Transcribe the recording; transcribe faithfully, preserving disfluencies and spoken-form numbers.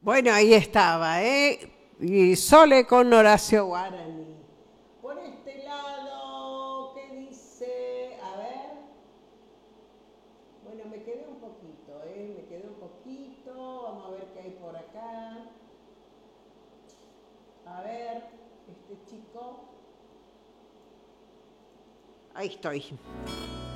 Bueno, ahí estaba, ¿eh? Y Sole con Horacio Guarani. Por este lado, ¿qué dice? A ver. Bueno, me quedé un poquito, ¿eh? Me quedé un poquito. Vamos a ver qué hay por acá. A ver, este chico. Ahí estoy.